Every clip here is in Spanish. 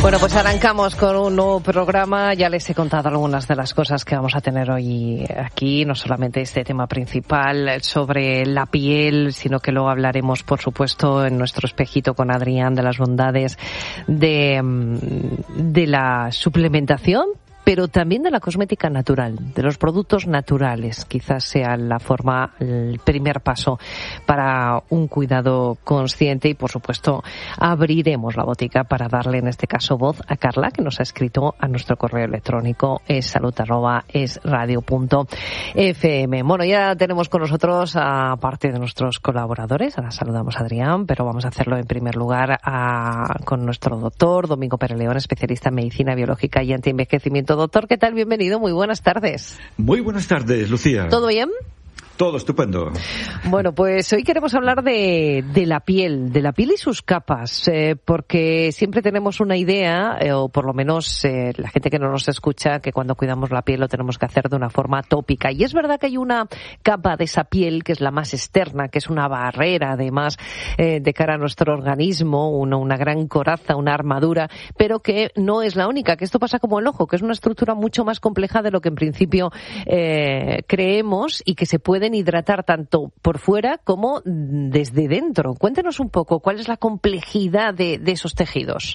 Bueno, pues arrancamos con un nuevo programa. Ya les he contado algunas de las cosas que vamos a tener hoy aquí, no solamente este tema principal sobre la piel, sino que luego hablaremos, por supuesto, en nuestro espejito con Adrián de las bondades de la suplementación, pero también de la cosmética natural, de los productos naturales. Quizás sea la forma, el primer paso para un cuidado consciente y, por supuesto, abriremos la botica para darle, en este caso, voz a Carla, que nos ha escrito a nuestro correo electrónico salud@esradio.fm. Bueno, ya tenemos con nosotros a parte de nuestros colaboradores. Ahora saludamos a Adrián, pero vamos a hacerlo en primer lugar con nuestro doctor, Domingo Pérez León, especialista en medicina biológica y antienvejecimiento. Doctor, ¿qué tal? Bienvenido, muy buenas tardes. Muy buenas tardes, Lucía. ¿Todo bien? Todo estupendo. Bueno, pues hoy queremos hablar de la piel y sus capas, porque siempre tenemos una idea, o por lo menos la gente que no nos escucha, que cuando cuidamos la piel lo tenemos que hacer de una forma tópica. Y es verdad que hay una capa de esa piel que es la más externa, que es una barrera además de cara a nuestro organismo, una gran coraza, una armadura, pero que no es la única, que esto pasa como el ojo, que es una estructura mucho más compleja de lo que en principio creemos y que se pueden hidratar tanto por fuera como desde dentro. Cuéntenos un poco cuál es la complejidad de esos tejidos.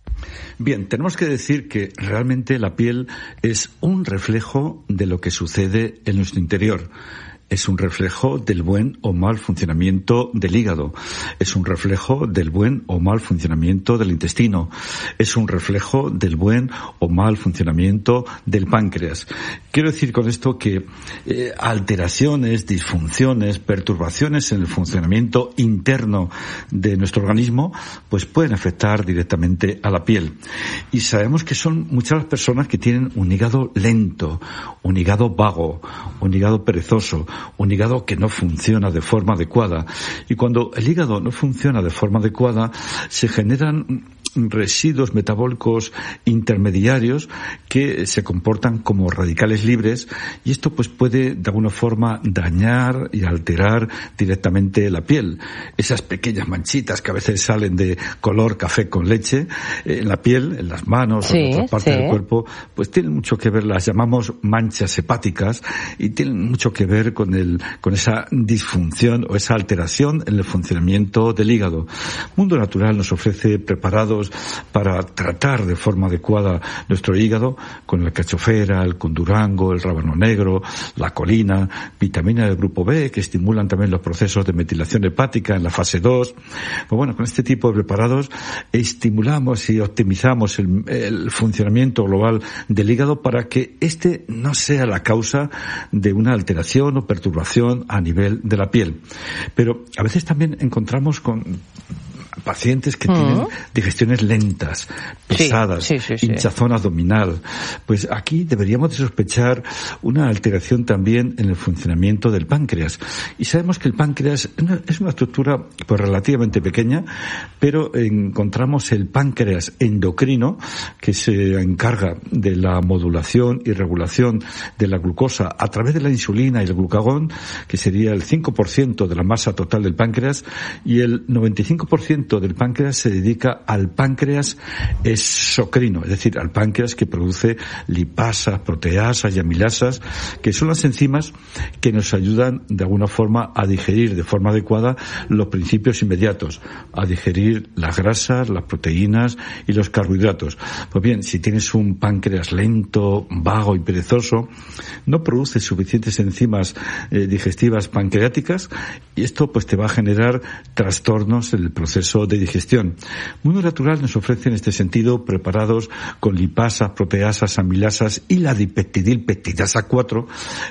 Bien, tenemos que decir que realmente la piel es un reflejo de lo que sucede en nuestro interior. Es un reflejo del buen o mal funcionamiento del hígado. Es un reflejo del buen o mal funcionamiento del intestino. Es un reflejo del buen o mal funcionamiento del páncreas. Quiero decir con esto que alteraciones, disfunciones, perturbaciones en el funcionamiento interno de nuestro organismo, pues pueden afectar directamente a la piel. Y sabemos que son muchas las personas que tienen un hígado lento, un hígado vago, un hígado perezoso, un hígado que no funciona de forma adecuada. Y cuando el hígado no funciona de forma adecuada, se generan residuos metabólicos intermediarios que se comportan como radicales libres, y esto pues puede de alguna forma dañar y alterar directamente la piel. Esas pequeñas manchitas que a veces salen de color café con leche en la piel, en las manos o en otras partes del cuerpo, pues tienen mucho que ver, las llamamos manchas hepáticas, y tienen mucho que ver con esa disfunción o esa alteración en el funcionamiento del hígado. Mundo Natural nos ofrece preparados para tratar de forma adecuada nuestro hígado con la cachofera, el condurango, el rábano negro, la colina, vitamina del grupo B, que estimulan también los procesos de metilación hepática en la fase 2. Pues bueno, con este tipo de preparados estimulamos y optimizamos el funcionamiento global del hígado para que este no sea la causa de una alteración o perturbación a nivel de la piel. Pero a veces también encontramos con pacientes que tienen digestiones lentas, pesadas, hinchazón abdominal. Pues aquí deberíamos de sospechar una alteración también en el funcionamiento del páncreas. Y sabemos que el páncreas es una estructura pues relativamente pequeña, pero encontramos el páncreas endocrino, que se encarga de la modulación y regulación de la glucosa a través de la insulina y el glucagón, que sería el 5% de la masa total del páncreas, y el 95% del páncreas se dedica al páncreas exocrino, es decir, al páncreas que produce lipasas, proteasas y amilasas, que son las enzimas que nos ayudan de alguna forma a digerir de forma adecuada los principios inmediatos, a digerir las grasas, las proteínas y los carbohidratos. Pues bien, si tienes un páncreas lento, vago y perezoso, no produce suficientes enzimas digestivas pancreáticas, y esto pues te va a generar trastornos en el proceso de digestión. Mundo Natural nos ofrece en este sentido preparados con lipasas, proteasas, amilasas y la dipeptidilpeptidasa 4,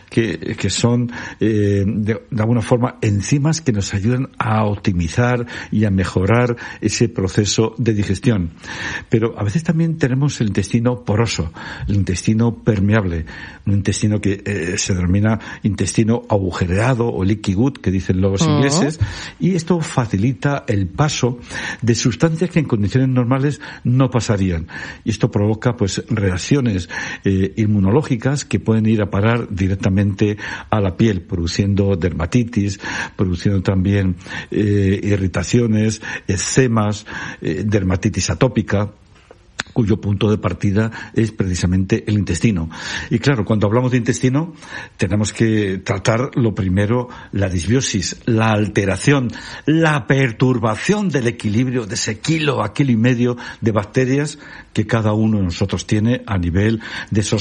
que son de alguna forma enzimas que nos ayudan a optimizar y a mejorar ese proceso de digestión. Pero a veces también tenemos el intestino poroso, el intestino permeable, un intestino que se denomina intestino agujereado o leaky gut, que dicen los ingleses, y esto facilita el paso de sustancias que en condiciones normales no pasarían. Y esto provoca pues reacciones inmunológicas que pueden ir a parar directamente a la piel, produciendo dermatitis, produciendo también irritaciones, eczemas, dermatitis atópica. cuyo punto de partida es precisamente el intestino. Y claro, cuando hablamos de intestino, tenemos que tratar lo primero, la disbiosis, la alteración, la perturbación del equilibrio de ese kilo a kilo y medio de bacterias que cada uno de nosotros tiene a nivel de esos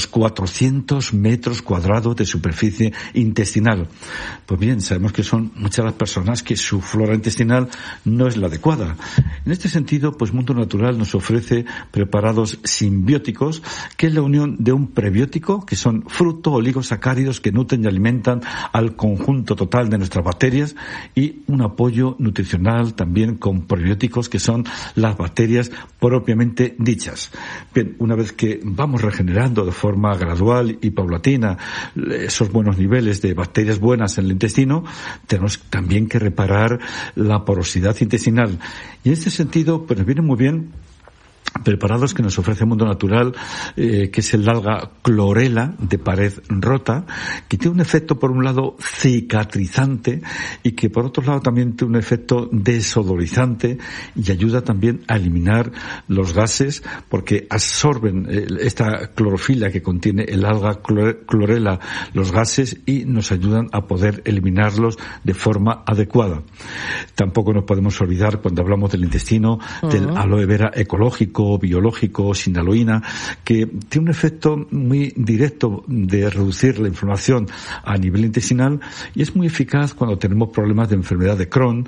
400 metros cuadrados de superficie intestinal. Pues bien, sabemos que son muchas las personas que su flora intestinal no es la adecuada. En este sentido, pues Mundo Natural nos ofrece preparados simbióticos, que es la unión de un prebiótico, que son fruto-oligosacáridos que nutren y alimentan al conjunto total de nuestras bacterias, y un apoyo nutricional también con probióticos, que son las bacterias propiamente dichas. Bien, una vez que vamos regenerando de forma gradual y paulatina esos buenos niveles de bacterias buenas en el intestino, tenemos también que reparar la porosidad intestinal. Y en este sentido, pues nos viene muy bien preparados que nos ofrece Mundo Natural, que es el alga clorela de pared rota, que tiene un efecto por un lado cicatrizante y que por otro lado también tiene un efecto desodorizante y ayuda también a eliminar los gases, porque absorben esta clorofila que contiene el alga clorela los gases y nos ayudan a poder eliminarlos de forma adecuada. Tampoco nos podemos olvidar, cuando hablamos del intestino, del aloe vera ecológico, biológico, sin aloína, que tiene un efecto muy directo de reducir la inflamación a nivel intestinal y es muy eficaz cuando tenemos problemas de enfermedad de Crohn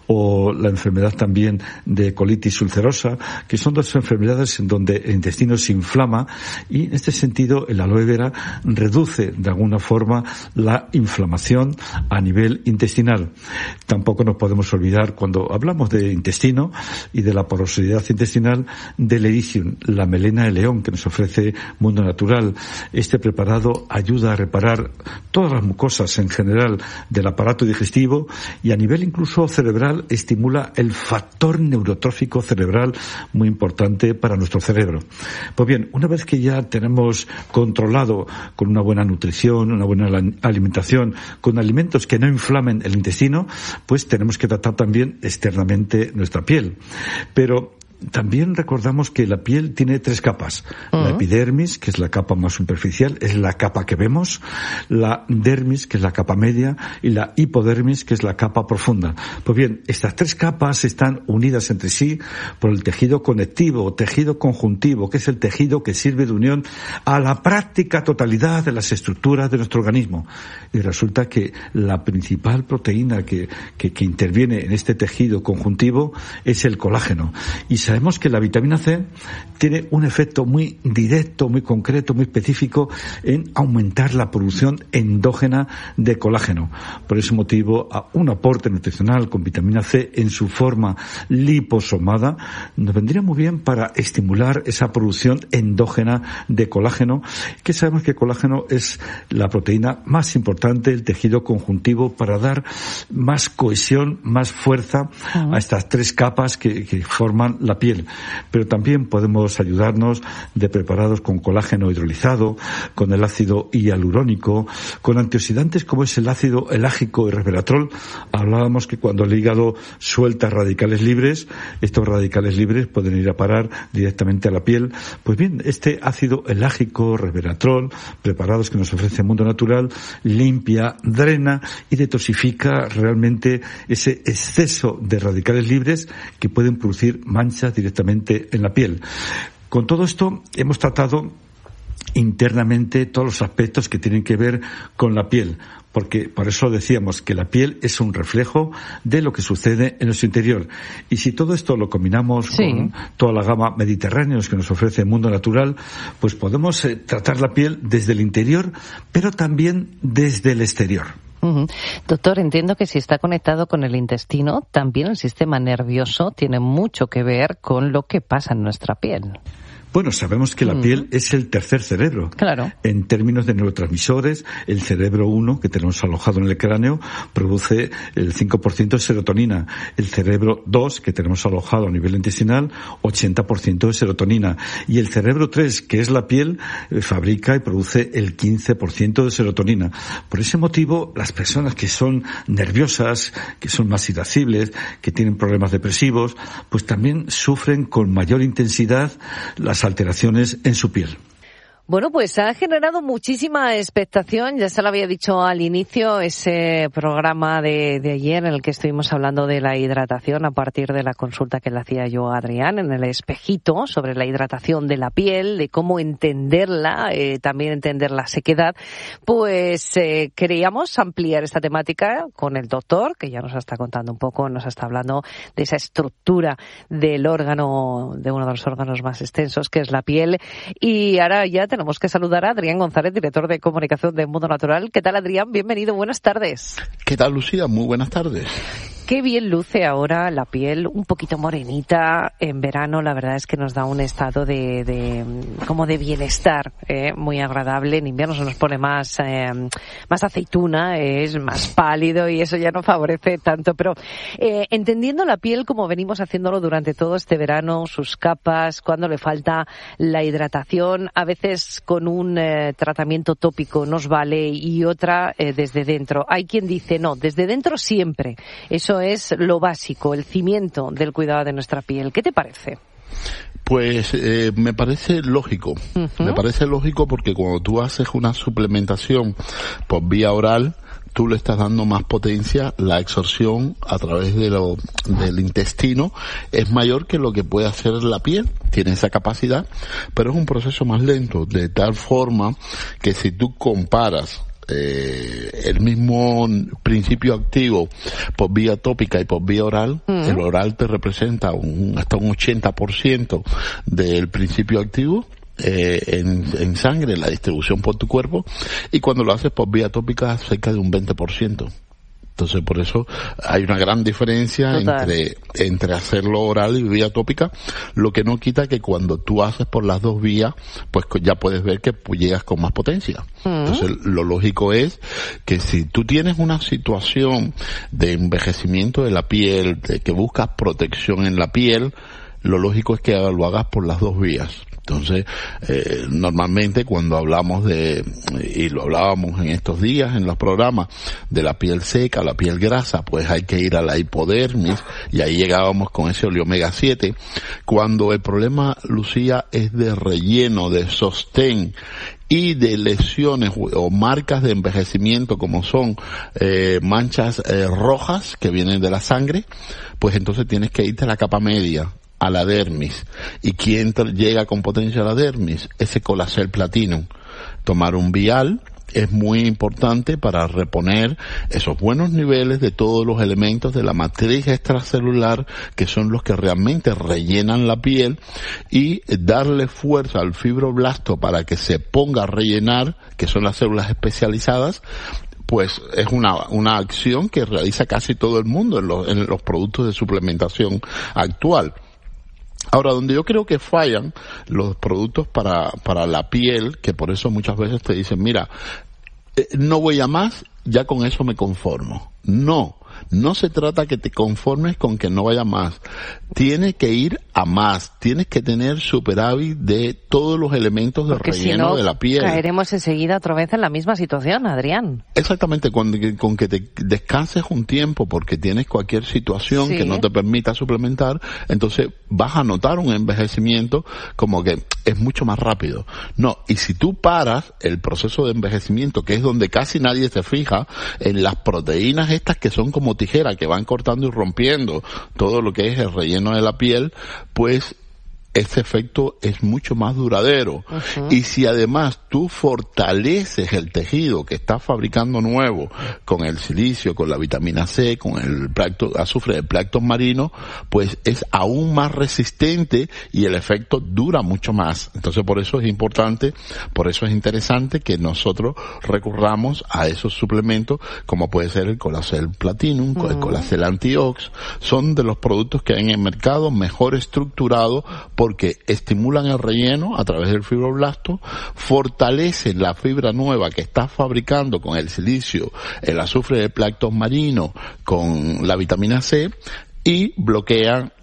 o la enfermedad también de colitis ulcerosa, que son dos enfermedades en donde el intestino se inflama, y en este sentido el aloe vera reduce de alguna forma la inflamación a nivel intestinal. Tampoco nos podemos olvidar, cuando hablamos de intestino y de la porosidad intestinal, del Ericium, la melena de león que nos ofrece Mundo Natural. Este preparado ayuda a reparar todas las mucosas en general del aparato digestivo y a nivel incluso cerebral estimula el factor neurotrófico cerebral, muy importante para nuestro cerebro. Pues bien, una vez que ya tenemos controlado con una buena nutrición, una buena alimentación, con alimentos que no inflamen el intestino, pues tenemos que tratar también externamente nuestra piel. Pero también recordamos que la piel tiene 3 capas. La epidermis, que es la capa más superficial, es la capa que vemos. La dermis, que es la capa media. Y la hipodermis, que es la capa profunda. Pues bien, estas 3 capas están unidas entre sí por el tejido conectivo, o tejido conjuntivo, que es el tejido que sirve de unión a la práctica totalidad de las estructuras de nuestro organismo. Y resulta que la principal proteína que interviene en este tejido conjuntivo es el colágeno. Y sabemos que la vitamina C tiene un efecto muy directo, muy concreto, muy específico en aumentar la producción endógena de colágeno. Por ese motivo, un aporte nutricional con vitamina C en su forma liposomada nos vendría muy bien para estimular esa producción endógena de colágeno, que sabemos que el colágeno es la proteína más importante del tejido conjuntivo para dar más cohesión, más fuerza a estas 3 capas que forman la piel. Pero también podemos ayudarnos de preparados con colágeno hidrolizado, con el ácido hialurónico, con antioxidantes como es el ácido elágico y resveratrol. Hablábamos que cuando el hígado suelta radicales libres, estos radicales libres pueden ir a parar directamente a la piel. Pues bien, este ácido elágico, resveratrol, preparados que nos ofrece Mundo Natural, limpia, drena y detoxifica realmente ese exceso de radicales libres que pueden producir manchas directamente en la piel. Con todo esto hemos tratado internamente todos los aspectos que tienen que ver con la piel, porque por eso decíamos que la piel es un reflejo de lo que sucede en nuestro interior. Y si todo esto lo combinamos con toda la gama mediterránea que nos ofrece el Mundo Natural, pues podemos tratar la piel desde el interior, pero también desde el exterior. Doctor, entiendo que si está conectado con el intestino, también el sistema nervioso tiene mucho que ver con lo que pasa en nuestra piel. Bueno, sabemos que la piel es el tercer cerebro. Claro. En términos de neurotransmisores, el cerebro 1, que tenemos alojado en el cráneo, produce el 5% de serotonina. El cerebro 2, que tenemos alojado a nivel intestinal, 80% de serotonina. Y el cerebro 3, que es la piel, fabrica y produce el 15% de serotonina. Por ese motivo, las personas que son nerviosas, que son más irascibles, que tienen problemas depresivos, pues también sufren con mayor intensidad las las alteraciones en su piel. Bueno, pues ha generado muchísima expectación, ya se lo había dicho al inicio, ese programa de ayer en el que estuvimos hablando de la hidratación a partir de la consulta que le hacía yo a Adrián en el espejito sobre la hidratación de la piel, de cómo entenderla, también entender la sequedad. Pues queríamos ampliar esta temática con el doctor, que ya nos está contando un poco, nos está hablando de esa estructura del órgano, de uno de los órganos más extensos, que es la piel. Y ahora ya tenemos que saludar a Adrián González, director de comunicación de Mundo Natural. ¿Qué tal, Adrián? Bienvenido, buenas tardes. ¿Qué tal, Lucía? Muy buenas tardes. Qué bien luce ahora la piel, un poquito morenita. En verano la verdad es que nos da un estado como de bienestar, muy agradable. En invierno se nos pone más aceituna, es más pálido y eso ya no favorece tanto. Pero entendiendo la piel como venimos haciéndolo durante todo este verano, sus capas, cuando le falta la hidratación, a veces con un tratamiento tópico nos vale y otra desde dentro. Hay quien dice no, desde dentro siempre. Eso es lo básico, el cimiento del cuidado de nuestra piel. ¿Qué te parece? Pues me parece lógico. Me parece lógico porque cuando tú haces una suplementación por vía oral, tú le estás dando más potencia, la absorción a través del intestino es mayor que lo que puede hacer la piel, tiene esa capacidad, pero es un proceso más lento, de tal forma que si tú comparas el mismo principio activo por vía tópica y por vía oral, el oral te representa hasta un 80% del principio activo en sangre, la distribución por tu cuerpo, y cuando lo haces por vía tópica cerca de un 20%. Entonces, por eso hay una gran diferencia entre hacerlo oral y vía tópica, lo que no quita que cuando tú haces por las dos vías, pues ya puedes ver que llegas con más potencia. Entonces, lo lógico es que si tú tienes una situación de envejecimiento de la piel, de que buscas protección en la piel, lo lógico es que lo hagas por las dos vías. Entonces, normalmente cuando hablamos y lo hablábamos en estos días en los programas, de la piel seca, la piel grasa, pues hay que ir a la hipodermis, y ahí llegábamos con ese omega 7. Cuando el problema, Lucía, es de relleno, de sostén, y de lesiones o marcas de envejecimiento como son manchas rojas que vienen de la sangre, pues entonces tienes que irte a la capa media, a la dermis. ¿Y quién llega con potencia a la dermis? Ese Colacel Platinum. Tomar un vial es muy importante para reponer esos buenos niveles de todos los elementos de la matriz extracelular, que son los que realmente rellenan la piel, y darle fuerza al fibroblasto para que se ponga a rellenar, que son las células especializadas. Pues es una acción que realiza casi todo el mundo en los productos de suplementación actual. Ahora, donde yo creo que fallan los productos para la piel, que por eso muchas veces te dicen, mira, no voy a más, ya con eso me conformo. No se trata que te conformes con que no vaya más. Tienes que ir a más. Tienes que tener superávit de todos los elementos de relleno de la piel. Caeremos enseguida otra vez en la misma situación, Adrián. Exactamente, con que te descanses un tiempo porque tienes cualquier situación que no te permita suplementar, entonces vas a notar un envejecimiento como que es mucho más rápido. No, y si tú paras el proceso de envejecimiento, que es donde casi nadie se fija, en las proteínas estas que son como tijera, que van cortando y rompiendo todo lo que es el relleno de la piel, pues ese efecto es mucho más duradero. Y si además tú fortaleces el tejido que estás fabricando nuevo con el silicio, con la vitamina C, con el azufre de plancton marino, pues es aún más resistente y el efecto dura mucho más. Entonces por eso es importante, por eso es interesante que nosotros recurramos a esos suplementos, como puede ser el Colacel Platinum, el Colacel Antiox. Son de los productos que hay en el mercado mejor estructurados, porque estimulan el relleno a través del fibroblasto, fortalecen la fibra nueva que estás fabricando con el silicio, el azufre de plancton marino, con la vitamina C, y bloquean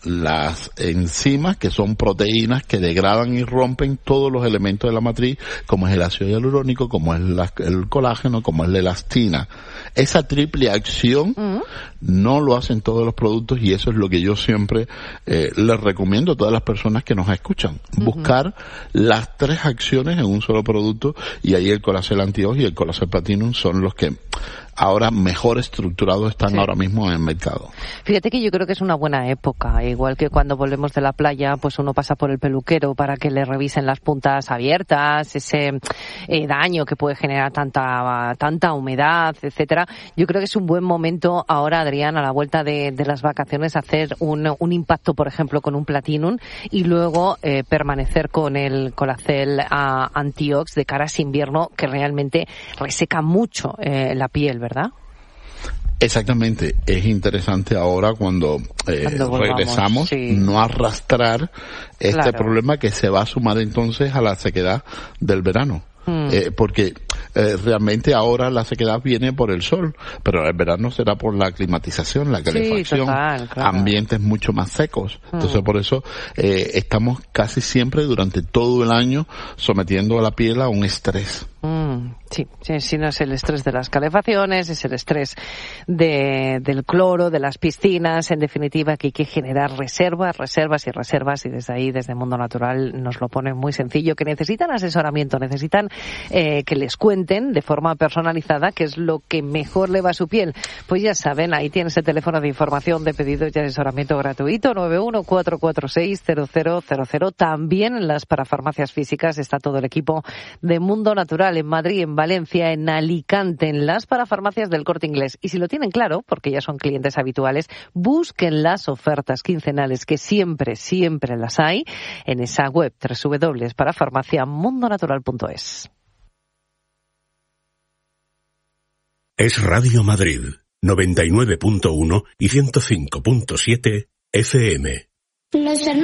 las enzimas, que son proteínas que degradan y rompen todos los elementos de la matriz, como es el ácido hialurónico, como es el colágeno, como es la elastina. Esa triple acción no lo hacen todos los productos, y eso es lo que yo siempre les recomiendo a todas las personas que nos escuchan. Buscar las 3 acciones en un solo producto, y ahí el Colacel Antiox y el Colacel Platinum son los que ahora mejor estructurados están ahora mismo en el mercado. Fíjate que yo creo que es una buena época, igual que cuando volvemos de la playa, pues uno pasa por el peluquero para que le revisen las puntas abiertas, ese daño que puede generar tanta humedad, etcétera. Yo creo que es un buen momento ahora, Adrián, a la vuelta de las vacaciones, hacer un impacto, por ejemplo, con un Platinum, y luego permanecer con el Colacel Antiox de cara a ese invierno, que realmente reseca mucho la piel, ¿verdad? Exactamente. Es interesante ahora cuando regresamos, no arrastrar este problema que se va a sumar entonces a la sequedad del verano. Porque realmente ahora la sequedad viene por el sol, pero el verano será por la climatización, la calefacción, total, claro. Ambientes mucho más secos. Entonces por eso estamos casi siempre durante todo el año sometiendo a la piel a un estrés. Sí, si no es el estrés de las calefacciones, es el estrés del cloro, de las piscinas, en definitiva, que hay que generar reservas, y desde ahí, desde Mundo Natural, nos lo ponen muy sencillo, que necesitan asesoramiento, necesitan que les cuenten de forma personalizada qué es lo que mejor le va a su piel. Pues ya saben, ahí tienes el teléfono de información, de pedidos y asesoramiento gratuito, 914460000. También en las parafarmacias físicas está todo el equipo de Mundo Natural, en Madrid, en Valencia, en Alicante, en las parafarmacias del Corte Inglés. Y si lo tienen claro, porque ya son clientes habituales, busquen las ofertas quincenales, que siempre las hay, en esa web www.parafarmaciamundonatural.es. Es Radio Madrid, 99.1 y 105.7 FM.